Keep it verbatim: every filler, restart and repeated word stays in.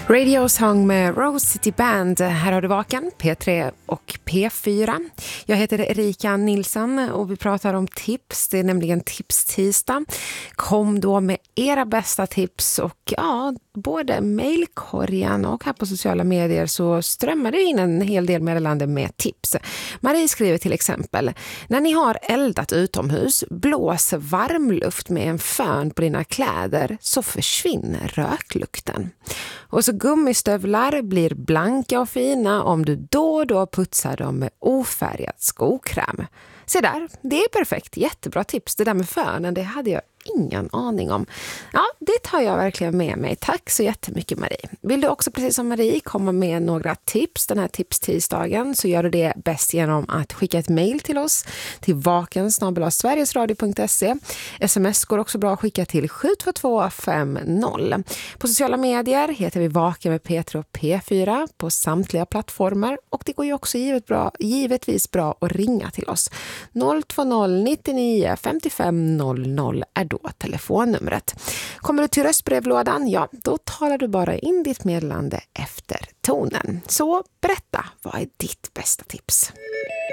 Radio Song med Rose City Band. Här har du Vaken, P tre och P fyra. Jag heter Erika Nilsson och vi pratar om tips. Det är nämligen tips-tisdag. Kom då med era bästa tips och ja, både mejlkorgen och här på sociala medier så strömmar det in en hel del meddelanden med tips. Marie skriver till exempel: när ni har eldat utomhus, blås varmluft med en fön på dina kläder så försvinner röklukten. Och så gummistövlar blir blanka och fina om du då och då putsar dem med ofärgad skokräm. Se där, det är perfekt. Jättebra tips. Det där med fönen, det hade jag ingen aning om. Ja, det tar jag verkligen med mig. Tack så jättemycket, Marie. Vill du också, precis som Marie, komma med några tips den här tipstisdagen så gör du det bäst genom att skicka ett mejl till oss till vaken snabel-a sverigesradio punkt se. Sms går också bra att skicka till sju två två fem noll. På sociala medier heter vi Vaken med P tre och P fyra på samtliga plattformar och det går ju också givet bra, givetvis bra att ringa till oss. noll två noll nittionio femtiofem noll noll är då telefonnumret. Kommer du till röstbrevlådan, ja, då talar du bara in ditt meddelande efter tonen. Så berätta, vad är ditt bästa tips?